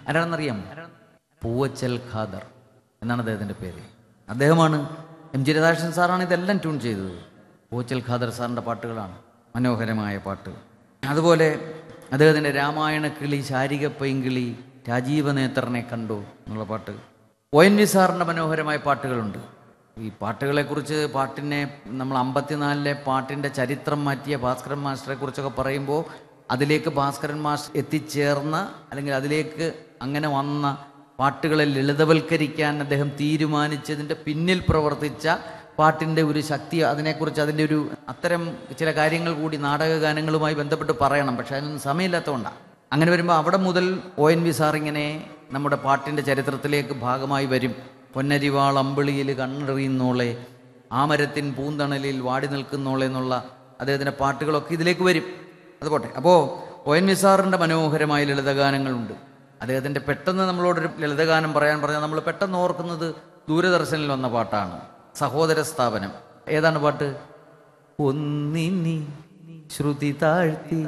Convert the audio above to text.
ആരാണെന്നറിയാം? പൂവച്ചൽ ഖാദർ എന്നാണ് അദ്ദേഹത്തിൻ്റെ പേര്. അദ്ദേഹമാണ്. എം ജി രാധാകൃഷ്ണൻ സാറാണ് ഇതെല്ലാം ട്യൂൺ ചെയ്തത്. പൂവച്ചൽ ഖാദർ സാറിൻ്റെ പാട്ടുകളാണ്, മനോഹരമായ പാട്ട്. അതുപോലെ അദ്ദേഹത്തിൻ്റെ രാമായണ കിളി ശാരിക പൈങ്കിളി രാജീവ നേത്രനെ കണ്ടു എന്നുള്ള പാട്ട്. ONV സാറിൻ്റെ മനോഹരമായ പാട്ടുകളുണ്ട്. ഈ പാട്ടുകളെക്കുറിച്ച്, പാട്ടിനെ നമ്മൾ 54-ലെ പാട്ടിൻ്റെ ചരിത്രം മാറ്റിയ ഭാസ്കരൻ മാസ്റ്ററെ കുറിച്ചൊക്കെ പറയുമ്പോൾ അതിലേക്ക് ഭാസ്കരൻ മാസ്റ്റർ എത്തിച്ചേർന്ന, അല്ലെങ്കിൽ അതിലേക്ക് അങ്ങനെ വന്ന പാട്ടുകളെ ലളിതവൽക്കരിക്കാൻ അദ്ദേഹം തീരുമാനിച്ചതിൻ്റെ പിന്നിൽ പ്രവർത്തിച്ച പാട്ടിൻ്റെ ഒരു ശക്തി, അതിനെക്കുറിച്ച് അതിൻ്റെ ഒരു അത്തരം ചില കാര്യങ്ങൾ കൂടി നാടകഗാനങ്ങളുമായി ബന്ധപ്പെട്ട് പറയണം. പക്ഷേ അതിനൊന്നും സമയമില്ലാത്തതുകൊണ്ടാണ്. അങ്ങനെ വരുമ്പോൾ അവിടെ മുതൽ ONV സാറിങ്ങനെ നമ്മുടെ പാട്ടിൻ്റെ ചരിത്രത്തിലേക്ക് ഭാഗമായി വരും. പൊന്നരിവാൾ അമ്പിളിയിൽ കണ്ണെറിയുന്നോളെ, ആമരത്തിൻ പൂന്തണലിൽ വാടി നിൽക്കുന്നോളെ എന്നുള്ള അദ്ദേഹത്തിൻ്റെ പാട്ടുകളൊക്കെ ഇതിലേക്ക് വരും. അതുപോട്ടെ. അപ്പോൾ ONV സാറിൻ്റെ മനോഹരമായ ലളിതഗാനങ്ങളുണ്ട്. അദ്ദേഹത്തിൻ്റെ പെട്ടെന്ന് നമ്മളോടൊരു ലളിതഗാനം പറയാൻ പറഞ്ഞാൽ നമ്മൾ പെട്ടെന്ന് ഓർക്കുന്നത് ദൂരദർശനിൽ വന്ന പാട്ടാണ്, സഹോദര സ്ഥാപനം. ഏതാണ് പാട്ട്? ഒന്നിനി ശ്രുതി താഴ്ത്തി